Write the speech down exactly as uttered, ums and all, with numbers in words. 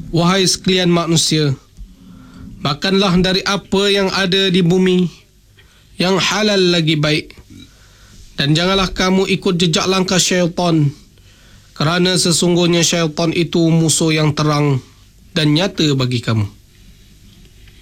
Wahai sekalian manusia, makanlah dari apa yang ada di bumi, yang halal lagi baik. Dan janganlah kamu ikut jejak langkah syaitan, kerana sesungguhnya syaitan itu musuh yang terang dan nyata bagi kamu.